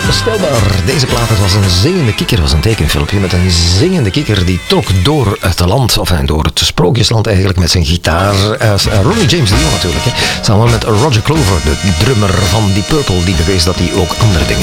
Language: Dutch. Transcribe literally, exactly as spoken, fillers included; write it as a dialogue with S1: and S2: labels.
S1: onvoorstelbaar. Deze plaat, het was een zingende kikker, het was een tekenfilmpje met een zingende kikker die trok door het land, of door het sprookjesland eigenlijk, met zijn gitaar. Uh, Ronnie James Dio natuurlijk, hè. Samen met Roger Clover, de drummer van Deep Purple, die bewees dat hij ook andere dingen